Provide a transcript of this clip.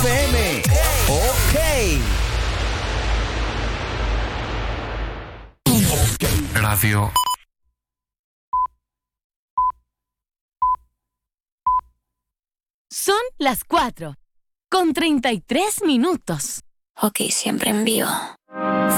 FM. Ok. Radio. Son las 4:33. Ok, siempre en vivo.